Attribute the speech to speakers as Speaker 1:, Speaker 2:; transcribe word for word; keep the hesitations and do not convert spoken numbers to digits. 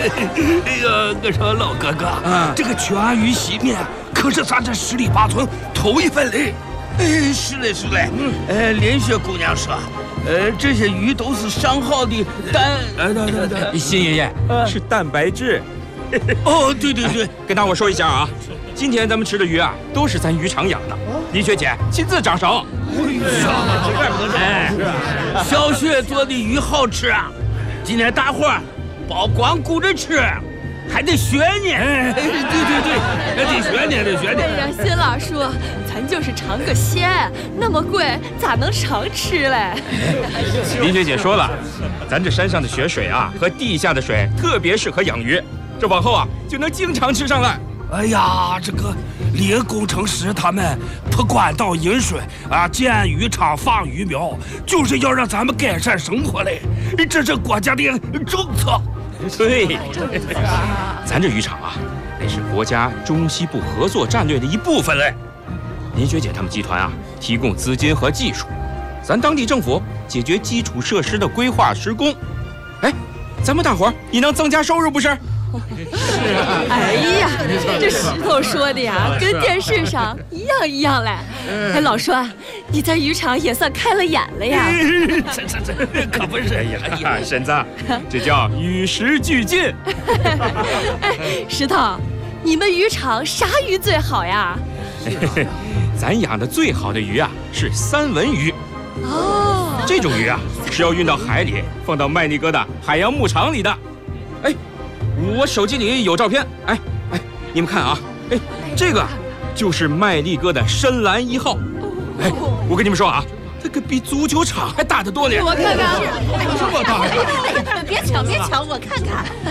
Speaker 1: 哎呀，我说老哥哥，啊、这个全鱼洗面可是咱这十里八村头一份嘞。
Speaker 2: 哎，是嘞是嘞。嗯，呃，连雪姑娘说，呃，这些鱼都是上好的蛋。
Speaker 1: 哎，对对对，
Speaker 3: 新爷爷、啊、是蛋白质。
Speaker 2: 哦，对对对，
Speaker 3: 跟大伙说一下啊，今天咱们吃的鱼啊，都是咱渔场养的，李学姐亲自掌勺。
Speaker 2: 哎，小雪做的鱼好吃啊！今天大伙儿别光顾着吃，还得学呢。
Speaker 1: 哎，对对对，还得学呢，得学呢。
Speaker 4: 哎呀，新老叔，咱就是尝个鲜，那么贵，咋能常吃嘞？
Speaker 3: 林学姐说了，咱这山上的雪水啊，和地下的水特别适合养鱼，这往后啊就能经常吃上来。
Speaker 1: 哎呀，这个连工程师他们铺管道引水啊，建渔场放鱼苗，就是要让咱们改善生活嘞。这是国家的政策。
Speaker 3: 对，咱这渔场啊，那是国家中西部合作战略的一部分嘞。林学姐他们集团啊，提供资金和技术，咱当地政府解决基础设施的规划施工。哎，咱们大伙儿也能增加收入，不是？
Speaker 4: 是啊，哎呀，这石头说的呀，跟电视上一样一样嘞。哎，老栓，你在渔场也算开了眼了呀。
Speaker 1: 这这这可不是
Speaker 3: 呀，婶子，这叫与时俱进。
Speaker 4: 哎，石头，你们渔场啥鱼最好呀？
Speaker 3: 咱养的最好的鱼啊，是三文鱼。
Speaker 4: 哦，
Speaker 3: 这种鱼啊，是要运到海里，放到麦利哥的海洋牧场里的。哎。我手机里有照片，哎哎，你们看啊，哎，这个就是麦利哥的深蓝一号。哎，我跟你们说啊，这个比足球场还大得多呢。
Speaker 4: 我看看，
Speaker 3: 这么大呀！
Speaker 4: 哎呀，别抢别抢，我看看。